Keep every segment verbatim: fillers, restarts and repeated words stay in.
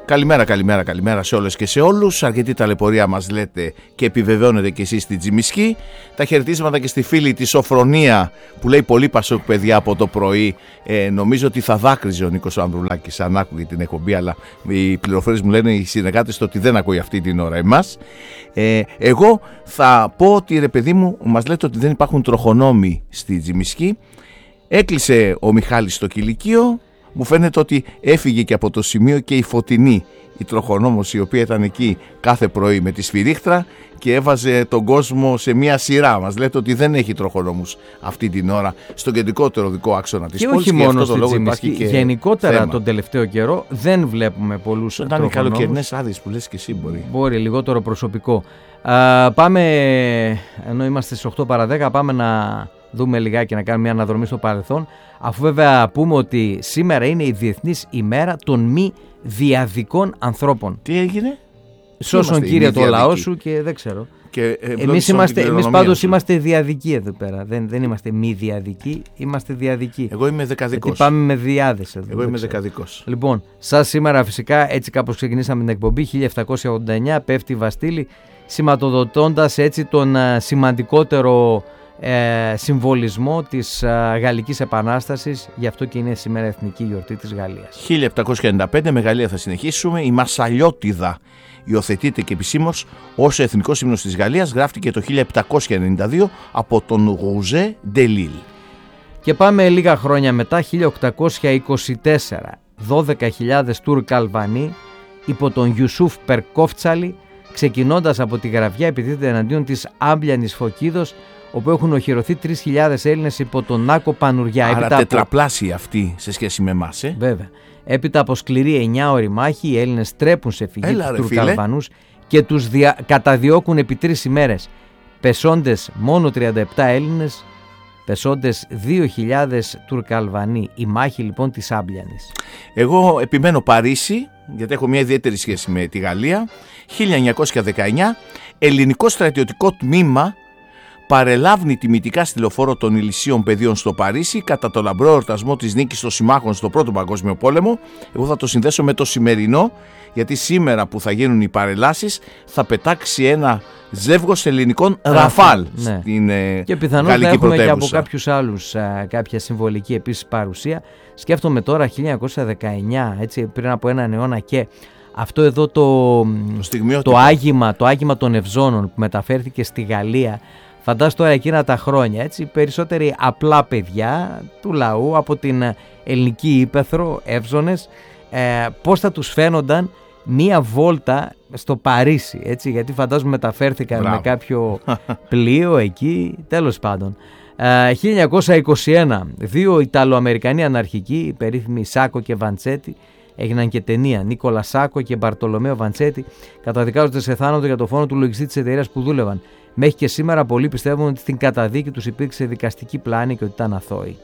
Καλημέρα, καλημέρα, καλημέρα σε όλες και σε όλους. Αρκετή ταλαιπωρία μας λέτε και επιβεβαιώνετε και εσείς στην Τζιμισκή. Τα χαιρετίσματα και στη φίλη τη Σοφρονία που λέει πολύ Πασόκ παιδιά από το πρωί. Ε, νομίζω ότι θα δάκρυζε ο Νίκος Ανδρουλάκης αν άκουγε την εκπομπή, αλλά οι πληροφορίες μου λένε οι συνεργάτες ότι δεν ακούει αυτή την ώρα εμάς. Ε, εγώ θα πω ότι ρε παιδί μου, μας λέτε ότι δεν υπάρχουν τροχονόμοι στη Τζιμισκή. Έκλεισε ο Μιχάλης στο κηλικείο. Μου φαίνεται ότι έφυγε και από το σημείο και η Φωτεινή, η τροχονόμος η οποία ήταν εκεί κάθε πρωί με τη σφυρίχτρα και έβαζε τον κόσμο σε μια σειρά. Μας λέτε ότι δεν έχει τροχονόμους αυτή την ώρα στον κεντρικότερο δικό άξονα της και πόλης. Όχι και μόνο στη Τζιμισκή, γενικότερα θέμα. Τον τελευταίο καιρό δεν βλέπουμε πολλούς τροχονόμους. Ήταν οι καλοκαιρινές άδειες που λες και εσύ μπορεί. Μπορεί, λιγότερο προσωπικό. Α, πάμε, ενώ είμαστε στις οκτώ παρά δέκα, πάμε να δούμε λιγάκι, να κάνουμε μια αναδρομή στο παρελθόν. Αφού βέβαια πούμε ότι σήμερα είναι η Διεθνής ημέρα των μη διαδικών ανθρώπων. Τι έγινε? Σώσον κύριε το λαό σου και δεν ξέρω. Και, ε, εμείς, είμαστε, εμείς πάντως σου. είμαστε διαδικοί εδώ πέρα. Δεν, δεν είμαστε μη διαδικοί, είμαστε διαδικοί. Εγώ είμαι δεκαδικός. Γιατί πάμε με διάδες εδώ. Εγώ είμαι δεκαδικός. Λοιπόν, σας σήμερα φυσικά έτσι κάπως ξεκινήσαμε την εκπομπή. χίλια επτακόσια ογδόντα εννιά πέφτει η Βαστίλη, σηματοδοτώντας έτσι τον uh, σημαντικότερο Ε, συμβολισμό της ε, Γαλλικής Επανάστασης, γι' αυτό και είναι σήμερα εθνική γιορτή της Γαλλίας. χίλια επτακόσια ενενήντα πέντε με Γαλλία θα συνεχίσουμε. Η Μασσαλιώτιδα υιοθετείται και επισήμως ως εθνικός ύμνος της Γαλλίας. Γράφτηκε το χίλια επτακόσια ενενήντα δύο από τον Ροζέ Ντελίλ. Και πάμε λίγα χρόνια μετά, χίλια οκτακόσια είκοσι τέσσερα, δώδεκα χιλιάδες Τούρκ Αλβανοί υπό τον Ιουσούφ Περκόφτσαλη, ξεκινώντας από τη Γραβιά, επιτίθεται εναντίον της άμπλιανης Φωκίδος, όπου έχουν οχυρωθεί τρεις χιλιάδες Έλληνες υπό τον Νάκο Πανουριά. Άρα έπειτα τετραπλάσιοι από... αυτοί σε σχέση με εμάς, ε? Βέβαια. Έπειτα από σκληρή εννιάωρη μάχη, οι Έλληνες τρέπουν σε φυγή τους Τουρκαλβανούς και τους δια... καταδιώκουν επί τρεις ημέρες. Πεσόντες μόνο τριάντα επτά Έλληνες, πεσόντες δύο χιλιάδες Τουρκαλβανοί. Η μάχη λοιπόν της Άμπλιανης. Εγώ επιμένω Παρίσι, γιατί έχω μια ιδιαίτερη σχέση με τη Γαλλία. χίλια εννιακόσια δεκαεννιά, ελληνικό στρατιωτικό τμήμα παρελάβνει τιμητικά στη λεωφόρο των Ηλυσίων Πεδίων στο Παρίσι κατά το λαμπρό εορτασμό της νίκης των συμμάχων στο Πρώτο Παγκόσμιο Πόλεμο. Εγώ θα το συνδέσω με το σημερινό, γιατί σήμερα που θα γίνουν οι παρελάσεις θα πετάξει ένα ζεύγος ελληνικών Ραφάλ, ναι, στην ε, και πιθανώς θα έχουμε και από κάποιους άλλους α, κάποια συμβολική επίσης παρουσία. Σκέφτομαι τώρα χίλια εννιακόσια δεκαεννιά, έτσι, πριν από έναν αιώνα, και αυτό εδώ το, το, το, άγημα, το άγημα των Ευζώνων που μεταφέρθηκε στη Γαλλία. Φαντάσου τώρα εκείνα τα χρόνια, έτσι, περισσότεροι απλά παιδιά του λαού από την ελληνική ύπαιθρο, Εύζωνες, ε, πώς θα τους φαίνονταν μία βόλτα στο Παρίσι, έτσι, γιατί φαντάζομαι μεταφέρθηκαν Μπράβο. με κάποιο πλοίο εκεί, τέλος πάντων. Ε, χίλια εννιακόσια είκοσι ένα, δύο Ιταλοαμερικανοί αναρχικοί, οι περίφημοι Σάκο και Βαντσέτη, έγιναν και ταινία. Νίκολα Σάκο και Μπαρτολομέο Βαντσέτη καταδικάζονται σε θάνατο για το φόνο του λογιστή της εταιρείας που δούλευαν. Μέχρι και σήμερα πολλοί πιστεύουν ότι στην καταδίκη τους υπήρξε δικαστική πλάνη και ότι ήταν αθώοι.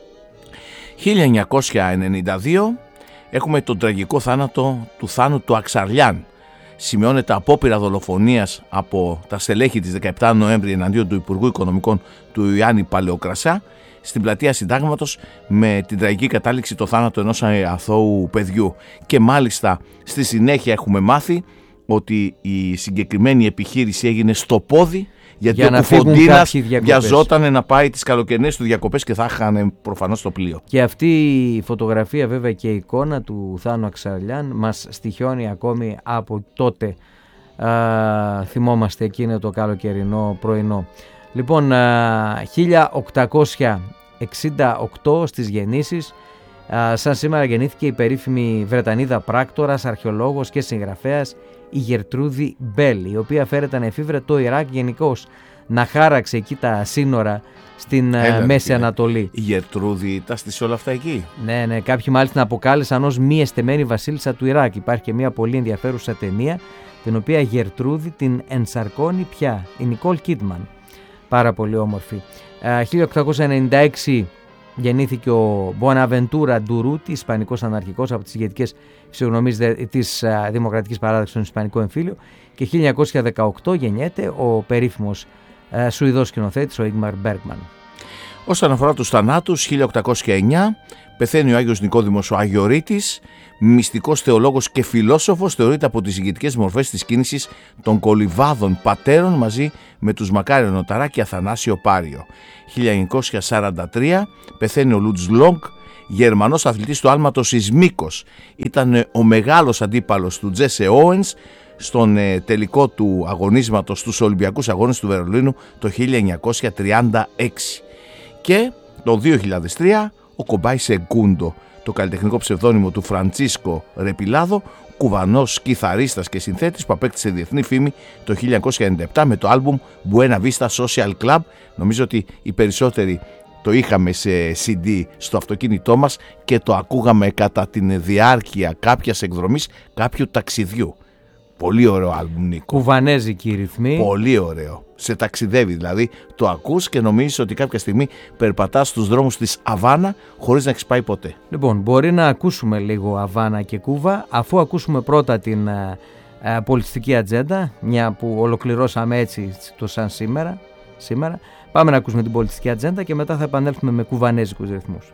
χίλια εννιακόσια ενενήντα δύο έχουμε τον τραγικό θάνατο του Θάνου του Αξαρλιάν. Σημειώνεται απόπειρα δολοφονίας από τα στελέχη της δεκαεπτά Νοέμβρη εναντίον του Υπουργού Οικονομικών του Ιωάννη Παλαιοκρασά στην πλατεία Συντάγματος, με την τραγική κατάληξη το θάνατο ενός αθώου παιδιού. Και μάλιστα στη συνέχεια έχουμε μάθει ότι η συγκεκριμένη επιχείρηση έγινε στο πόδι, γιατί ο Κουφοντίνας βιαζόταν να πάει τις καλοκαιρινές του διακοπές και θα είχαν προφανώς το πλοίο. Και αυτή η φωτογραφία βέβαια και η εικόνα του Θάνου Αξαρλιάν μας στοιχιώνει ακόμη από τότε. Α, θυμόμαστε εκείνο το καλοκαιρινό πρωινό. Λοιπόν, α, χίλια οκτακόσια εξήντα οκτώ στις γεννήσεις, α, σαν σήμερα γεννήθηκε η περίφημη Βρετανίδα πράκτορας, αρχαιολόγος και συγγραφέας, η Γερτρούδη Μπέλ, η οποία φέρεται να εφήβρε το Ιράκ γενικώς να χάραξε εκεί τα σύνορα στην Έλα, Μέση και Ανατολή. Η Γερτρούδη τα στήσε όλα αυτά εκεί. Ναι, ναι, κάποιοι μάλιστα την αποκάλεσαν ως μη εστεμένη βασίλισσα του Ιράκ. Υπάρχει και μια πολύ ενδιαφέρουσα ταινία, την οποία Γερτρούδη την ενσαρκώνει πια, η Νικόλ Κίτμαν. Πάρα πολύ όμορφη. χίλια οκτακόσια ενενήντα έξι γεννήθηκε ο Μποναβεντούρα Ντουρούτι, ισπανικός αναρχικός από τις ηγετικές φυσιογνωμίες της Δημοκρατικής Παράδοσης στον Ισπανικό Εμφύλιο, και χίλια εννιακόσια δεκαοκτώ γεννιέται ο περίφημος Σουηδός σκηνοθέτης ο Ίγμαρ Μπέργκμαν. Όσον αφορά τους θανάτους, χίλια οκτακόσια εννιά πεθαίνει ο Άγιος Νικόδημος ο Αγιορείτης, μυστικός θεολόγος και φιλόσοφος, θεωρείται από τις ηγετικές μορφές της κίνησης των κολυβάδων πατέρων μαζί με τους Μακάριο Νοταρά και Αθανάσιο Πάριο. χίλια εννιακόσια σαράντα τρία πεθαίνει ο Λουτζ Λόγκ, Γερμανός αθλητής του άλματος Ισμίκος. Ήταν ο μεγάλος αντίπαλος του Τζέσε Όουενς στον ε, τελικό του αγωνίσματος στους Ολυμπιακούς Αγώνες του Βερολίνου το χίλια εννιακόσια τριάντα έξι. Και το δύο χιλιάδες τρία ο Κομπάι Σεγκούντο, το καλλιτεχνικό ψευδόνυμο του Φραντσίσκο Ρεπιλάδο, κουβανός κιθαρίστας και συνθέτης που απέκτησε διεθνή φήμη το χίλια εννιακόσια ενενήντα επτά με το άλμπουμ Buena Vista Social Club. Νομίζω ότι οι περισσότεροι το είχαμε σε σι ντι στο αυτοκίνητό μας και το ακούγαμε κατά την διάρκεια κάποιας εκδρομής, κάποιου ταξιδιού. Πολύ ωραίο άλμπουμ, Νίκο. Κουβανέζικη ρυθμή. Πολύ ωραίο. Σε ταξιδεύει δηλαδή. Το ακούς και νομίζεις ότι κάποια στιγμή περπατάς στους δρόμους της Αβάνα χωρίς να έχεις πάει ποτέ. Λοιπόν, μπορεί να ακούσουμε λίγο Αβάνα και Κούβα, αφού ακούσουμε πρώτα την α, α, πολιτιστική ατζέντα, μια που ολοκληρώσαμε έτσι το σαν σήμερα. σήμερα. Πάμε να ακούσουμε την πολιτιστική ατζέντα και μετά θα επανέλθουμε με κουβανέζικους ρυθμούς.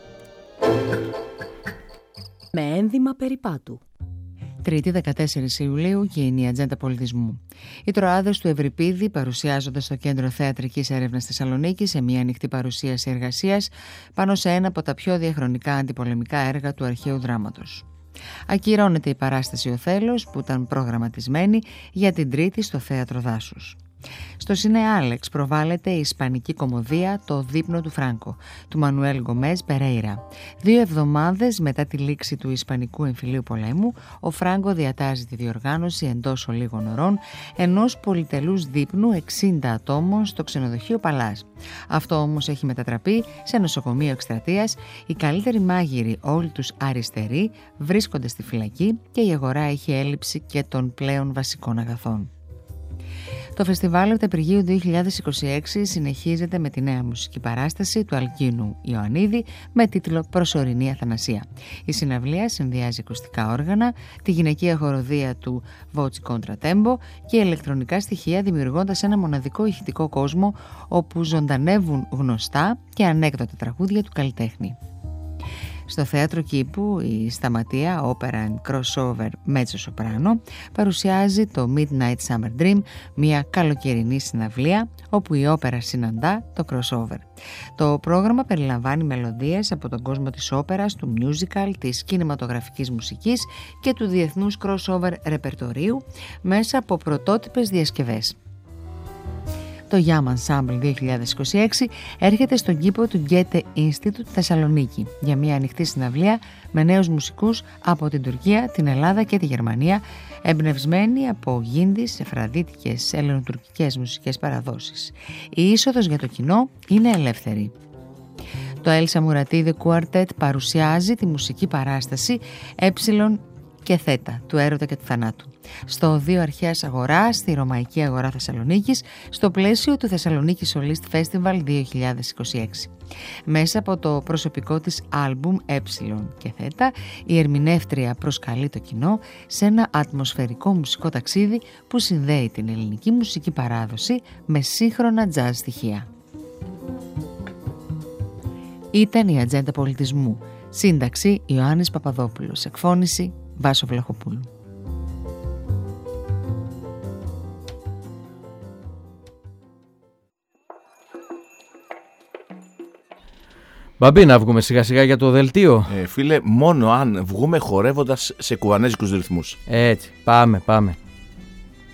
Με ένδυμα περιπάτου. Τρίτη δεκατέσσερις Ιουλίου και είναι η ατζέντα πολιτισμού. Οι τροάδες του Ευρυπίδη παρουσιάζονται στο Κέντρο Θεατρικής Έρευνας Θεσσαλονίκη σε μια ανοιχτή παρουσίαση εργασίας πάνω σε ένα από τα πιο διαχρονικά αντιπολεμικά έργα του αρχαίου δράματος. Ακυρώνεται η παράσταση «Ο Θέλος» που ήταν προγραμματισμένη για την Τρίτη στο Θέατρο Δάσους. Στο Σινέ Άλεξ προβάλλεται η ισπανική κομμωδία «Το δείπνο του Φράνκο» του Μανουέλ Γκομές Περέιρα. Δύο εβδομάδες μετά τη λήξη του Ισπανικού Εμφυλίου Πολέμου, ο Φράνκο διατάζει τη διοργάνωση εντός ολίγων ωρών ενός πολυτελούς δείπνου εξήντα ατόμων στο ξενοδοχείο Παλάς. Αυτό όμως έχει μετατραπεί σε νοσοκομείο εκστρατείας, οι καλύτεροι μάγειροι, όλοι τους αριστεροί, βρίσκονται στη φυλακή και η αγορά έχει έλλειψη και των πλέον βασικών αγαθών. Το φεστιβάλ Επταπηργίου δύο χιλιάδες είκοσι έξι συνεχίζεται με τη νέα μουσική παράσταση του Αλκίνου Ιωαννίδη με τίτλο «Προσωρινή Αθανασία». Η συναυλία συνδυάζει ακουστικά όργανα, τη γυναικεία χοροδία του Voci Contra Tempo και ηλεκτρονικά στοιχεία, δημιουργώντας ένα μοναδικό ηχητικό κόσμο όπου ζωντανεύουν γνωστά και ανέκδοτα τραγούδια του καλλιτέχνη. Στο Θέατρο Κήπου η Σταματία Opera and Crossover Mezzo Soprano παρουσιάζει το Midnight Summer Dream, μια καλοκαιρινή συναυλία όπου η όπερα συναντά το crossover. Το πρόγραμμα περιλαμβάνει μελωδίες από τον κόσμο της όπερας, του musical, της κινηματογραφικής μουσικής και του διεθνούς crossover ρεπερτορίου μέσα από πρωτότυπες διασκευές. Το Yam Ensemble δύο χιλιάδες είκοσι έξι έρχεται στον κήπο του Goethe Institute Θεσσαλονίκη για μια ανοιχτή συναυλία με νέους μουσικούς από την Τουρκία, την Ελλάδα και τη Γερμανία, εμπνευσμένοι από γίντις, εφραδίτικες, ελληνοτουρκικές μουσικές παραδόσεις. Η είσοδος για το κοινό είναι ελεύθερη. Το Elsa Muratide Quartet παρουσιάζει τη μουσική παράσταση Ε και Θ του έρωτα και του θανάτου στο Οδείο Αρχαίας Αγοράς στη Ρωμαϊκή Αγορά Θεσσαλονίκης στο πλαίσιο του Θεσσαλονίκη Solist Festival δύο χιλιάδες είκοσι έξι. Μέσα από το προσωπικό της άλμπουμ Ε και Θ, η ερμηνεύτρια προσκαλεί το κοινό σε ένα ατμοσφαιρικό μουσικό ταξίδι που συνδέει την ελληνική μουσική παράδοση με σύγχρονα jazz στοιχεία. Ήταν η Ατζέντα Πολιτισμού. Σύνταξη Ιωάννης Παπαδόπουλος. Εκφώνηση Βάσο Βλαχοπούλου. Μπαμπή, να βγούμε σιγά σιγά για το δελτίο. Ε, φίλε, μόνο αν βγούμε χορεύοντας σε κουβανέζικους ρυθμούς. Έτσι, πάμε, πάμε.